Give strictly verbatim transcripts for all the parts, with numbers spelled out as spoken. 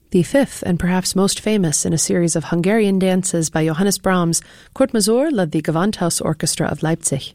The fifth and perhaps most famous in a series of Hungarian dances by Johannes Brahms, Kurt Masur led the Gewandhaus Orchestra of Leipzig.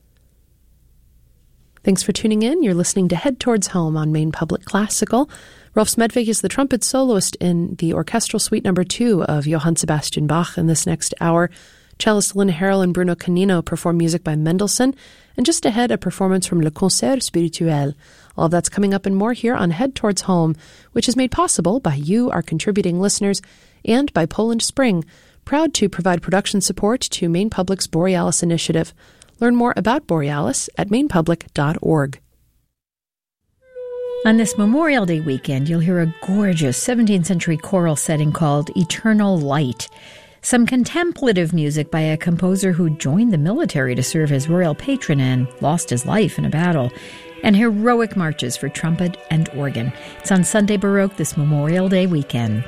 Thanks for tuning in. You're listening to Head Towards Home on Maine Public Classical. Rolf Smedvig is the trumpet soloist in the orchestral suite number two of Johann Sebastian Bach. In this next hour, cellist Lynn Harrell and Bruno Canino perform music by Mendelssohn, and just ahead, a performance from Le Concert Spirituel. All of that's coming up and more here on Head Towards Home, which is made possible by you, our contributing listeners, and by Poland Spring, proud to provide production support to Maine Public's Borealis initiative. Learn more about Borealis at maine public dot org. On this Memorial Day weekend, you'll hear a gorgeous seventeenth century choral setting called Eternal Light. Some contemplative music by a composer who joined the military to serve his royal patron and lost his life in a battle, and heroic marches for trumpet and organ. It's on Sunday Baroque this Memorial Day weekend.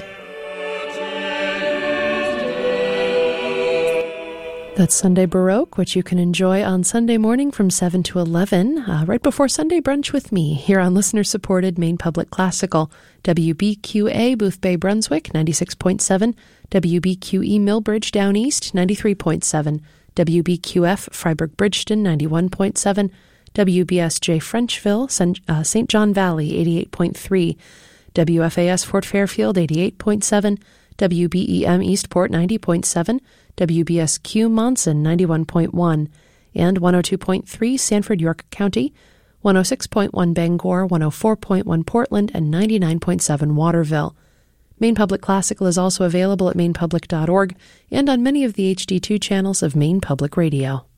That's Sunday Baroque, which you can enjoy on Sunday morning from seven to eleven, uh, right before Sunday Brunch with me, here on listener-supported Maine Public Classical, W B Q A, Boothbay, Brunswick, ninety-six point seven, W B Q E, Millbridge, Down East, ninety-three point seven, W B Q F, Freiburg-Bridgeton, ninety-one point seven, W B S J, Frenchville, Saint John Valley, eighty-eight point three, W F A S, Fort Fairfield, eighty-eight point seven, W B E M, Eastport, ninety point seven, W B S Q Monson, ninety-one point one, and one oh two point three Sanford, York County, one oh six point one Bangor, one oh four point one Portland, and ninety-nine point seven Waterville. Maine Public Classical is also available at maine public dot org and on many of the H D two channels of Maine Public Radio.